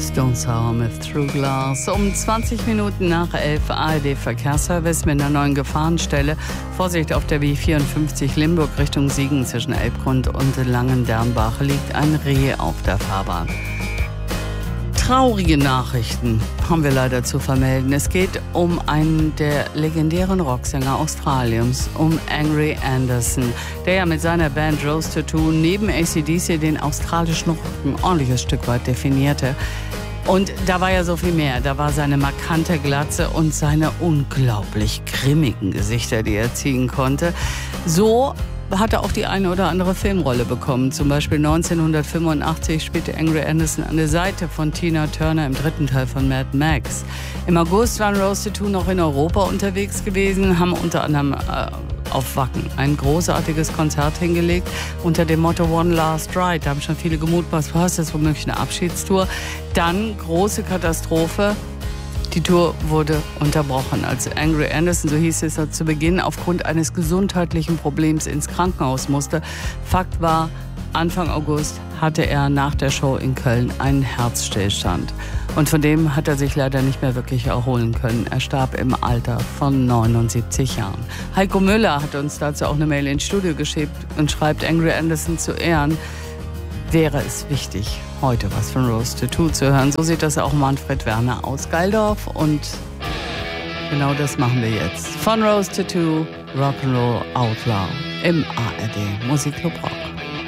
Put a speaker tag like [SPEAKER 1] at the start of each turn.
[SPEAKER 1] Stone Sour mit Through Glass. Um 20 Minuten nach 11 ARD-Verkehrsservice mit einer neuen Gefahrenstelle. Vorsicht auf der B54 Limburg Richtung Siegen zwischen Elbgrund und Langendernbach liegt ein Reh auf der Fahrbahn. Traurige Nachrichten haben wir leider zu vermelden. Es geht um einen der legendären Rocksänger Australiens, um Angry Anderson, der ja mit seiner Band Rose Tattoo neben AC/DC den australischen Rock ein ordentliches Stück weit definierte. Und da war ja so viel mehr. Da war seine markante Glatze und seine unglaublich grimmigen Gesichter, die er ziehen konnte. So hat er auch die eine oder andere Filmrolle bekommen. Zum Beispiel 1985 spielte Angry Anderson an der Seite von Tina Turner im dritten Teil von Mad Max. Im August waren Rose Tattoo noch in Europa unterwegs gewesen, haben unter anderem auf Wacken ein großartiges Konzert hingelegt unter dem Motto One Last Ride. Da haben schon viele gemutmaßt, was ist das womöglich eine Abschiedstour. Dann große Katastrophe. Die Tour wurde unterbrochen, als Angry Anderson, so hieß es zu Beginn, aufgrund eines gesundheitlichen Problems ins Krankenhaus musste. Fakt war, Anfang August hatte er nach der Show in Köln einen Herzstillstand. Und von dem hat er sich leider nicht mehr wirklich erholen können. Er starb im Alter von 79 Jahren. Heiko Müller hat uns dazu auch eine Mail ins Studio geschickt und schreibt, Angry Anderson zu Ehren wäre es wichtig, heute was von Rose Tattoo zu hören. So sieht das auch Manfred Werner aus Geildorf und genau das machen wir jetzt. Von Rose Tattoo, Rock'n'Roll Outlaw im ARD Musikclub Rock.